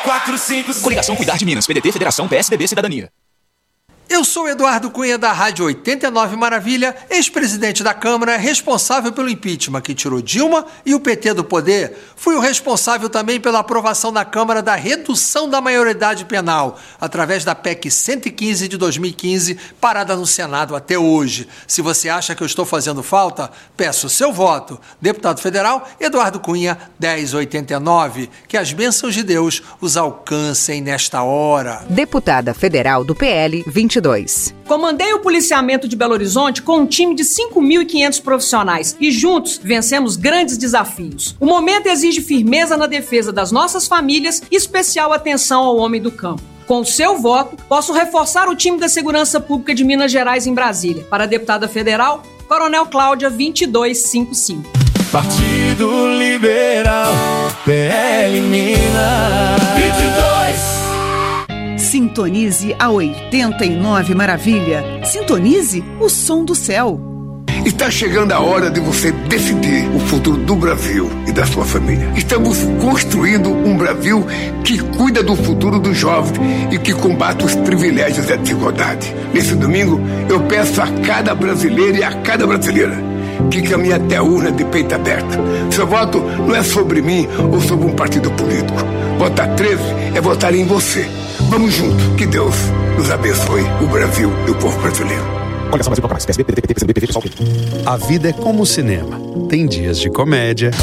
345. Coligação Cuidar de Minas, PDT, Federação, PSDB, Cidadania. Eu sou Eduardo Cunha, da Rádio 89 Maravilha, ex-presidente da Câmara, responsável pelo impeachment que tirou Dilma e o PT do poder. Fui o responsável também pela aprovação na Câmara da redução da maioridade penal, através da PEC 115 de 2015, parada no Senado até hoje. Se você acha que eu estou fazendo falta, peço o seu voto. Deputado Federal, Eduardo Cunha, 1089. Que as bênçãos de Deus os alcancem nesta hora. Deputada Federal do PL, 22. Comandei o policiamento de Belo Horizonte com um time de 5.500 profissionais e juntos vencemos grandes desafios. O momento exige firmeza na defesa das nossas famílias e especial atenção ao homem do campo. Com o seu voto, posso reforçar o time da Segurança Pública de Minas Gerais em Brasília. Para a deputada federal, Coronel Cláudia, 2255. Partido Liberal, PL Minas. 22. Sintonize a 89 Maravilha. Sintonize o som do céu. Está chegando a hora de você decidir o futuro do Brasil e da sua família. Estamos construindo um Brasil que cuida do futuro dos jovens e que combate os privilégios e a desigualdade. Nesse domingo, eu peço a cada brasileiro e a cada brasileira que caminhe até a urna de peito aberto. Seu voto não é sobre mim ou sobre um partido político. Votar 13 é votar em você. Vamos juntos. Que Deus nos abençoe, o Brasil e o povo brasileiro. Coligação Brasil Procurações, PSB, PDT, PCdoB, PV, PSOL. A vida é como o cinema. Tem dias de comédia,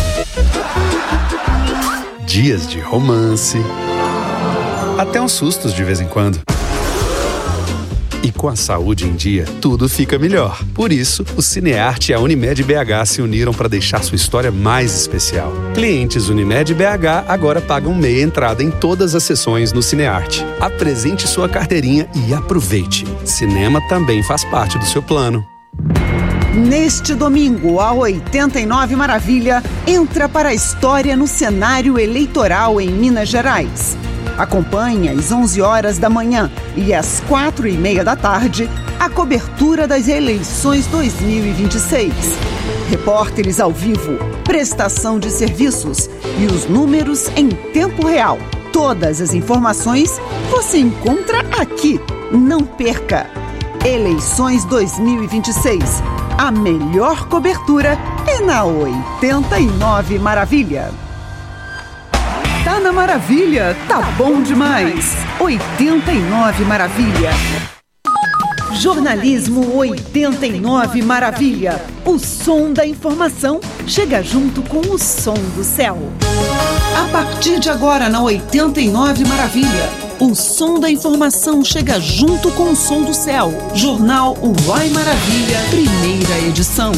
dias de romance, até uns sustos de vez em quando. E com a saúde em dia, tudo fica melhor. Por isso, o Cinearte e a Unimed BH se uniram para deixar sua história mais especial. Clientes Unimed BH agora pagam meia entrada em todas as sessões no Cinearte. Apresente sua carteirinha e aproveite. Cinema também faz parte do seu plano. Neste domingo, a 89 Maravilha entra para a história no cenário eleitoral em Minas Gerais. Acompanhe às 11 horas da manhã e às 4h30 da tarde a cobertura das eleições 2026. Repórteres ao vivo, prestação de serviços e os números em tempo real. Todas as informações você encontra aqui. Não perca! Eleições 2026. A melhor cobertura é na 89 Maravilha. Tá na Maravilha, tá bom demais. 89 Maravilha. Jornalismo 89 Maravilha. O som da informação chega junto com o som do céu. A partir de agora na 89 Maravilha, o som da informação chega junto com o som do céu. Jornal Uai Maravilha, primeira edição.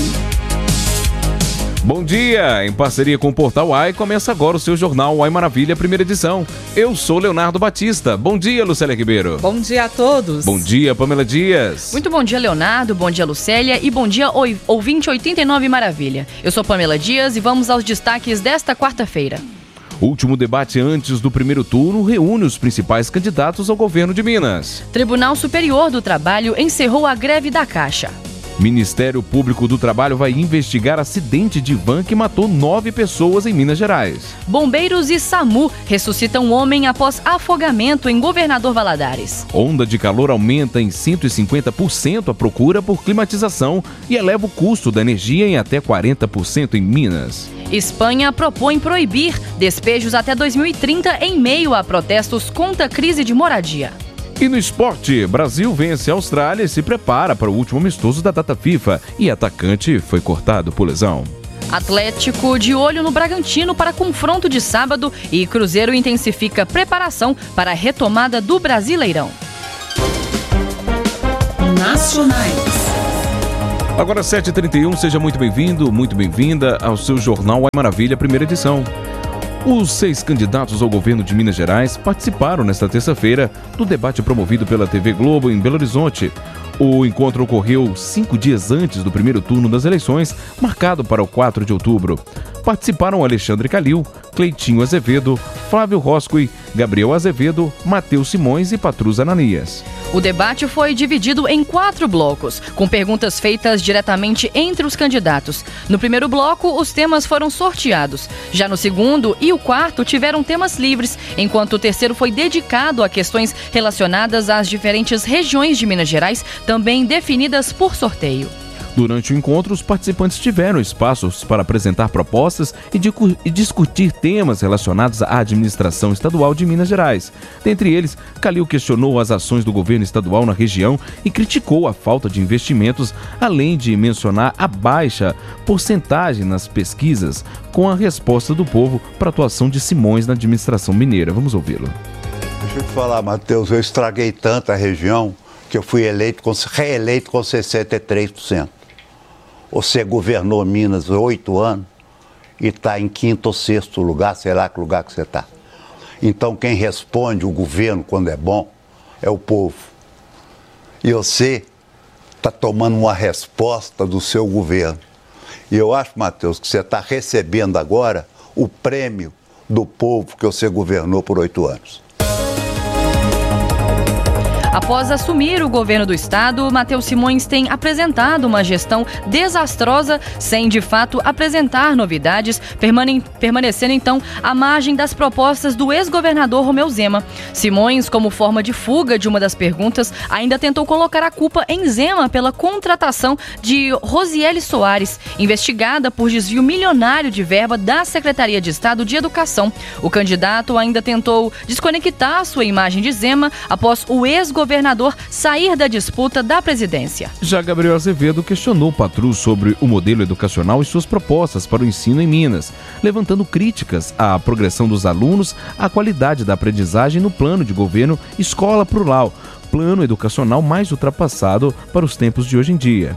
Bom dia! Em parceria com o Portal Uai, começa agora o seu jornal Uai Maravilha, primeira edição. Eu sou Leonardo Batista. Bom dia, Lucélia Ribeiro. Bom dia a todos. Bom dia, Pamela Dias. Muito bom dia, Leonardo. Bom dia, Lucélia. E bom dia, ouvinte 89 Maravilha. Eu sou Pamela Dias e vamos aos destaques desta quarta-feira. O último debate antes do primeiro turno reúne os principais candidatos ao governo de Minas. Tribunal Superior do Trabalho encerrou a greve da Caixa. Ministério Público do Trabalho vai investigar acidente de van que matou 9 pessoas em Minas Gerais. Bombeiros e SAMU ressuscitam homem após afogamento em Governador Valadares. Onda de calor aumenta em 150% a procura por climatização e eleva o custo da energia em até 40% em Minas. Espanha propõe proibir despejos até 2030 em meio a protestos contra a crise de moradia. E no esporte, Brasil vence a Austrália e se prepara para o último amistoso da data FIFA e atacante foi cortado por lesão. Atlético de olho no Bragantino para confronto de sábado e Cruzeiro intensifica preparação para a retomada do Brasileirão. Nacionais. Agora 7h31, seja muito bem-vindo, muito bem-vinda ao seu Jornal Uai Maravilha, primeira edição. Os 6 candidatos ao governo de Minas Gerais participaram nesta terça-feira do debate promovido pela TV Globo em Belo Horizonte. O encontro ocorreu 5 dias antes do primeiro turno das eleições, marcado para o 4 de outubro. Participaram Alexandre Calil, Cleitinho Azevedo, Flávio Roscoe, Gabriel Azevedo, Matheus Simões e Patrus Ananias. O debate foi dividido em 4 blocos, com perguntas feitas diretamente entre os candidatos. No primeiro bloco, os temas foram sorteados. Já no segundo e o quarto tiveram temas livres, enquanto o terceiro foi dedicado a questões relacionadas às diferentes regiões de Minas Gerais, também definidas por sorteio. Durante o encontro, os participantes tiveram espaços para apresentar propostas e discutir temas relacionados à administração estadual de Minas Gerais. Dentre eles, Calil questionou as ações do governo estadual na região e criticou a falta de investimentos, além de mencionar a baixa porcentagem nas pesquisas, com a resposta do povo para a atuação de Simões na administração mineira. Vamos ouvi-lo. Deixa eu te falar, Matheus, eu estraguei tanto a região que eu fui reeleito com 63%. Você governou Minas 8 anos e está em 5º ou 6º lugar, sei lá que lugar que você está. Então quem responde o governo quando é bom é o povo. E você está tomando uma resposta do seu governo. E eu acho, Matheus, que você está recebendo agora o prêmio do povo que você governou por 8 anos. Após assumir o governo do estado, Matheus Simões tem apresentado uma gestão desastrosa, sem de fato apresentar novidades, permanecendo então à margem das propostas do ex-governador Romeu Zema. Simões, como forma de fuga de uma das perguntas, ainda tentou colocar a culpa em Zema pela contratação de Rosiele Soares, investigada por desvio milionário de verba da Secretaria de Estado de Educação. O candidato ainda tentou desconectar sua imagem de Zema após o ex-governador sair da disputa da presidência. Já Gabriel Azevedo questionou Patrus sobre o modelo educacional e suas propostas para o ensino em Minas, levantando críticas à progressão dos alunos, à qualidade da aprendizagem no plano de governo Escola Plural, plano educacional mais ultrapassado para os tempos de hoje em dia.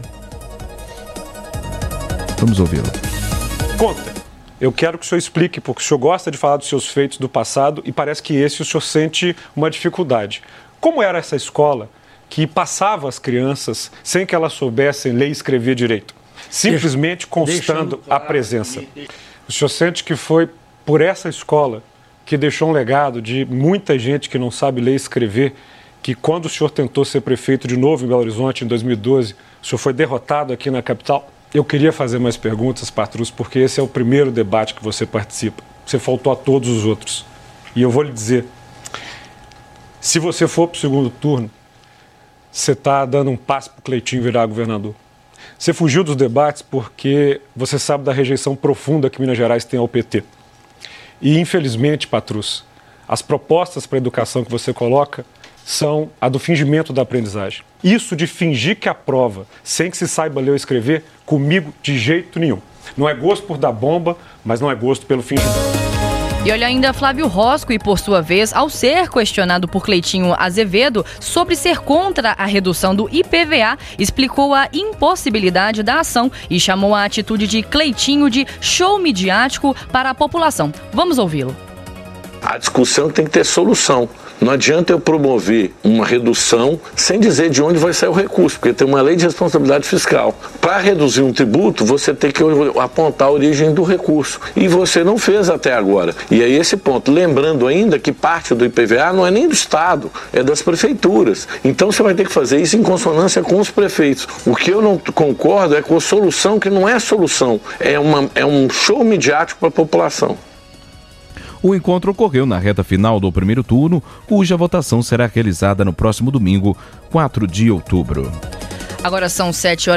Vamos ouvi-lo. Conta. Eu quero que o senhor explique, porque o senhor gosta de falar dos seus feitos do passado e parece que esse o senhor sente uma dificuldade. Como era essa escola que passava as crianças sem que elas soubessem ler e escrever direito? Simplesmente constando a presença. O senhor sente que foi por essa escola que deixou um legado de muita gente que não sabe ler e escrever, que quando o senhor tentou ser prefeito de novo em Belo Horizonte, em 2012, o senhor foi derrotado aqui na capital? Eu queria fazer mais perguntas, Patrus, porque esse é o primeiro debate que você participa. Você faltou a todos os outros. E eu vou lhe dizer, se você for para o segundo turno, você está dando um passo para o Cleitinho virar governador. Você fugiu dos debates porque você sabe da rejeição profunda que Minas Gerais tem ao PT. E, infelizmente, Patrus, as propostas para a educação que você coloca são a do fingimento da aprendizagem. Isso de fingir que aprova sem que se saiba ler ou escrever, comigo de jeito nenhum. Não é gosto por dar bomba, mas não é gosto pelo fingimento. E olha ainda Flávio Rosco, e por sua vez, ao ser questionado por Cleitinho Azevedo sobre ser contra a redução do IPVA, explicou a impossibilidade da ação e chamou a atitude de Cleitinho de show midiático para a população. Vamos ouvi-lo. A discussão tem que ter solução. Não adianta eu promover uma redução sem dizer de onde vai sair o recurso, porque tem uma lei de responsabilidade fiscal. Para reduzir um tributo, você tem que apontar a origem do recurso. E você não fez até agora. E aí esse ponto. Lembrando ainda que parte do IPVA não é nem do Estado, é das prefeituras. Então você vai ter que fazer isso em consonância com os prefeitos. O que eu não concordo é com a solução que não é solução. É um show midiático para a população. O encontro ocorreu na reta final do primeiro turno, cuja votação será realizada no próximo domingo, 4 de outubro. Agora são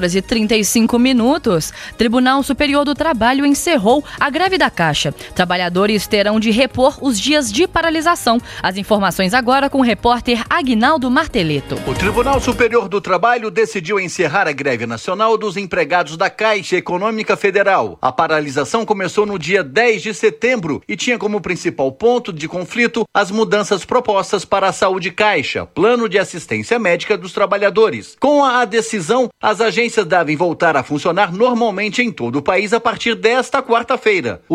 7h35. Tribunal Superior do Trabalho encerrou a greve da Caixa. Trabalhadores terão de repor os dias de paralisação. As informações agora com o repórter Aguinaldo Marteleto. O Tribunal Superior do Trabalho decidiu encerrar a greve nacional dos empregados da Caixa Econômica Federal. A paralisação começou no dia 10 de setembro e tinha como principal ponto de conflito as mudanças propostas para a Saúde Caixa, Plano de Assistência Médica dos Trabalhadores. Com a decisão, as agências devem voltar a funcionar normalmente em todo o país a partir desta quarta-feira.